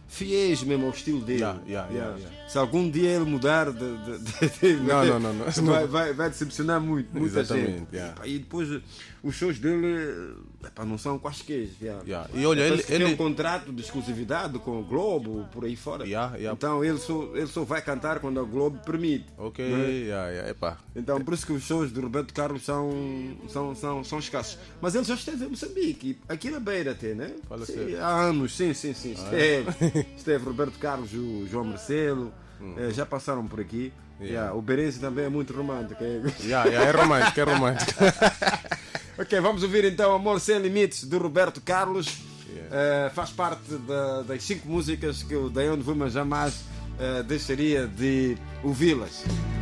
fiéis mesmo ao estilo dele. Yeah. Se algum dia ele mudar Não. vai decepcionar muita Exatamente, gente. yeah. E depois os shows dele não são quaisquer. Yeah. E olha, ele tem um contrato de exclusividade com o Globo, por aí fora. Yeah. Então ele só vai cantar quando a Globo permite. Ok, né? Epá. Então por isso que os shows de Roberto Carlos são escassos. Mas ele já esteve em Moçambique, aqui na Beira até, né? Sim, há anos, sim. Esteve Roberto Carlos, o João Marcelo, já passaram por aqui. O Berense também é muito romântico. É romântico. Ok, vamos ouvir então Amor Sem Limites de Roberto Carlos. Faz parte das 5 músicas que eu, daí onde vou, mas jamais deixaria de ouvi-las.